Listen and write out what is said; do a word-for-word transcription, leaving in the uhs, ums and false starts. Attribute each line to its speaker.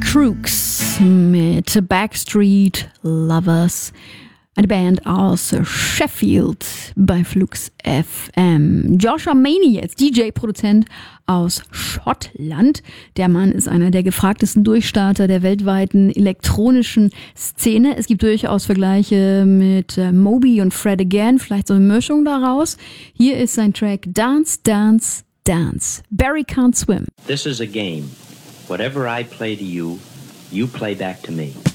Speaker 1: Crooks mit Backstreet Lovers. Eine Band aus Sheffield bei Flux F M. Joshua Maney jetzt, D J-Produzent aus Schottland. Der Mann ist einer der gefragtesten Durchstarter der weltweiten elektronischen Szene. Es gibt durchaus Vergleiche mit äh, Moby und Fred Again, vielleicht so eine Mischung daraus. Hier ist sein Track Dance, Dance, Dance. Barry Can't Swim.
Speaker 2: This is a game. Whatever I play to you, you play back to me.